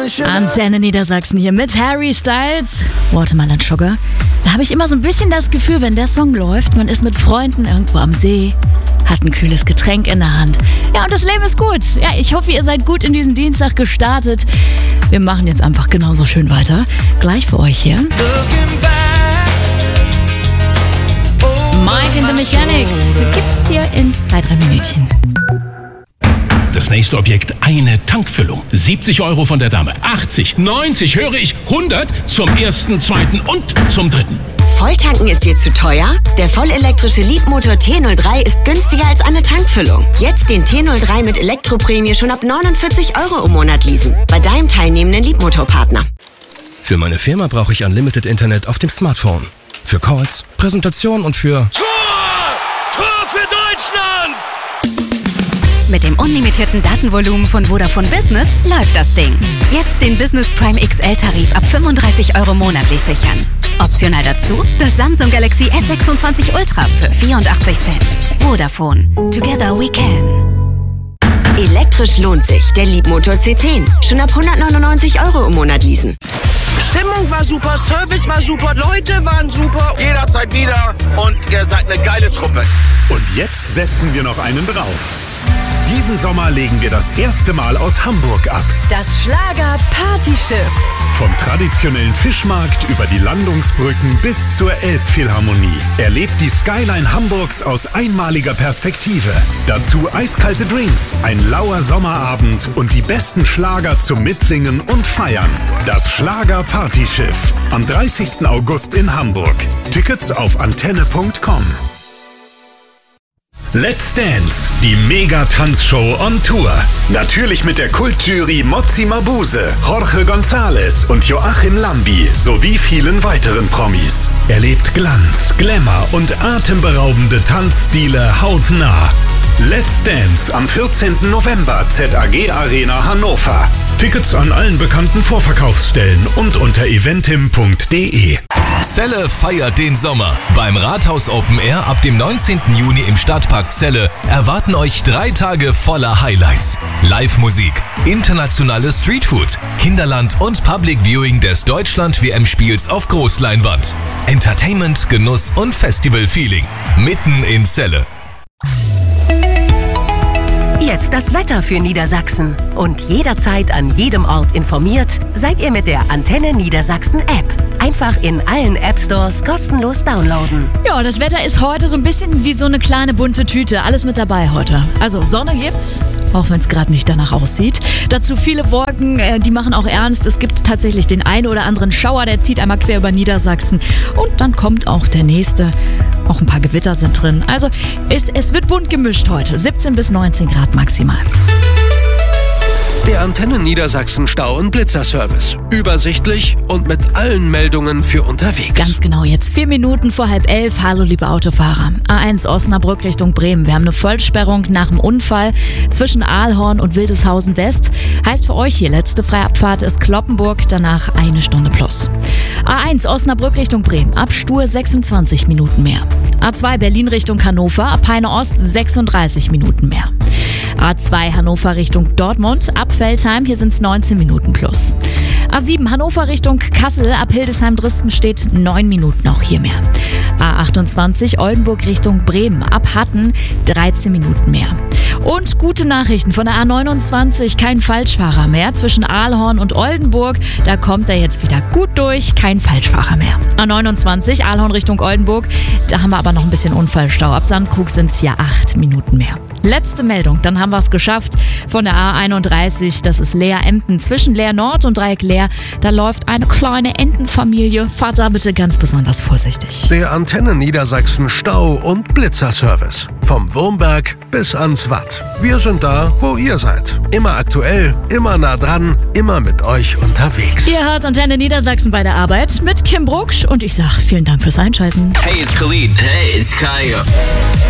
Antenne Niedersachsen hier mit Harry Styles, Watermelon Sugar. Da habe ich immer so ein bisschen das Gefühl, wenn der Song läuft, man ist mit Freunden irgendwo am See, hat ein kühles Getränk in der Hand. Ja, und das Leben ist gut. Ja, ich hoffe, ihr seid gut in diesen Dienstag gestartet. Wir machen jetzt einfach genauso schön weiter. Gleich für euch hier. Mike and the Mechanics gibt's hier in 2-3 Minütchen. Das nächste Objekt, eine Tankfüllung. 70 € von der Dame, 80, 90, höre ich, 100 zum ersten, zweiten und zum dritten. Volltanken ist dir zu teuer? Der vollelektrische Leapmotor T03 ist günstiger als eine Tankfüllung. Jetzt den T03 mit Elektroprämie schon ab 49 € im Monat leasen. Bei deinem teilnehmenden Leapmotor-Partner. Für meine Firma brauche ich Unlimited Internet auf dem Smartphone. Für Calls, Präsentation und für... Tor für Deutschland! Mit dem unlimitierten Datenvolumen von Vodafone Business läuft das Ding. Jetzt den Business Prime XL-Tarif ab 35 € monatlich sichern. Optional dazu das Samsung Galaxy S26 Ultra für 84 Cent. Vodafone. Together we can. Elektrisch lohnt sich. Der Leapmotor C10. Schon ab 199 € im Monat leasen. Stimmung war super, Service war super, Leute waren super. Jederzeit wieder und ihr seid eine geile Truppe. Und jetzt setzen wir noch einen drauf. Diesen Sommer legen wir das erste Mal aus Hamburg ab. Das Schlager-Partyschiff. Vom traditionellen Fischmarkt über die Landungsbrücken bis zur Elbphilharmonie. Erlebt die Skyline Hamburgs aus einmaliger Perspektive. Dazu eiskalte Drinks, ein lauer Sommerabend und die besten Schlager zum Mitsingen und Feiern. Das Schlager-Partyschiff. Am 30. August in Hamburg. Tickets auf antenne.com. Let's Dance, die Mega-Tanzshow on Tour. Natürlich mit der Kultjury Mozzi Mabuse, Jorge González und Joachim Lambi sowie vielen weiteren Promis. Erlebt Glanz, Glamour und atemberaubende Tanzstile hautnah. Let's Dance am 14. November, ZAG Arena Hannover. Tickets an allen bekannten Vorverkaufsstellen und unter eventim.de. Celle feiert den Sommer. Beim Rathaus Open Air ab dem 19. Juni im Stadtpark Celle erwarten euch 3 Tage voller Highlights. Live-Musik, internationales Streetfood, Kinderland und Public Viewing des Deutschland-WM-Spiels auf Großleinwand. Entertainment, Genuss und Festival-Feeling. Mitten in Celle. Jetzt das Wetter für Niedersachsen. Und jederzeit an jedem Ort informiert seid ihr mit der Antenne Niedersachsen App. Einfach in allen App-Stores kostenlos downloaden. Ja, das Wetter ist heute so ein bisschen wie so eine kleine bunte Tüte. Alles mit dabei heute. Also Sonne gibt's, auch wenn es gerade nicht danach aussieht. Dazu viele Wolken, die machen auch ernst. Es gibt tatsächlich den einen oder anderen Schauer, der zieht einmal quer über Niedersachsen. Und dann kommt auch der nächste. Auch ein paar Gewitter sind drin. Also es wird bunt gemischt heute. 17 bis 19 Grad maximal. Der Antenne Niedersachsen Stau- und Blitzerservice. Übersichtlich und mit allen Meldungen für unterwegs. Ganz genau, jetzt 4 Minuten vor 10:30. Hallo liebe Autofahrer. A1 Osnabrück Richtung Bremen. Wir haben eine Vollsperrung nach dem Unfall zwischen Aalhorn und Wildeshausen West. Heißt für euch hier, letzte Freiabfahrt ist Cloppenburg, danach 1 Stunde plus. A1 Osnabrück Richtung Bremen. Ab Stur 26 Minuten mehr. A2 Berlin Richtung Hannover. Ab Peine Ost 36 Minuten mehr. A2 Hannover Richtung Dortmund, ab Veltheim, hier sind es 19 Minuten plus. A7 Hannover Richtung Kassel, ab Hildesheim-Dristen steht 9 Minuten auch hier mehr. A28 Oldenburg Richtung Bremen, ab Hatten 13 Minuten mehr. Und gute Nachrichten von der A29, kein Falschfahrer mehr zwischen Aalhorn und Oldenburg. Da kommt er jetzt wieder gut durch, kein Falschfahrer mehr. A29 Aalhorn Richtung Oldenburg, da haben wir aber noch ein bisschen Unfallstau. Ab Sandkrug sind es hier 8 Minuten mehr. Letzte Meldung, dann haben wir es geschafft. Von der A31, das ist Leer-Emden. Zwischen Leer Nord und Dreieck Leer, da läuft eine kleine Entenfamilie. Fahrt da bitte ganz besonders vorsichtig. Der Antenne Niedersachsen Stau- und Blitzerservice. Vom Wurmberg bis ans Watt. Wir sind da, wo ihr seid. Immer aktuell, immer nah dran, immer mit euch unterwegs. Ihr hört Antenne Niedersachsen bei der Arbeit mit Kim Brucksch und ich sag vielen Dank fürs Einschalten. Hey, it's Khalid. Hey, it's Kaya.